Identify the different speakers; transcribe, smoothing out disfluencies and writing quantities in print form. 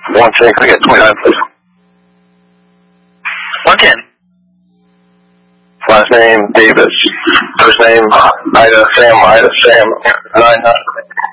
Speaker 1: 110, can I get 29, please?
Speaker 2: 110.
Speaker 1: Last name, Davis. First name, Ida Sam, 900.